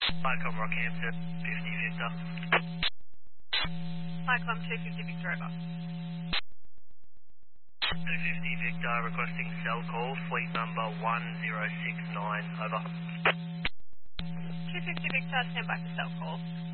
Icon Rockhampton, 50 Victor. Cyclone 250 Victor over. 250 Victor, requesting cell call, fleet number 1069, over. 250 Victor, stand by for cell call.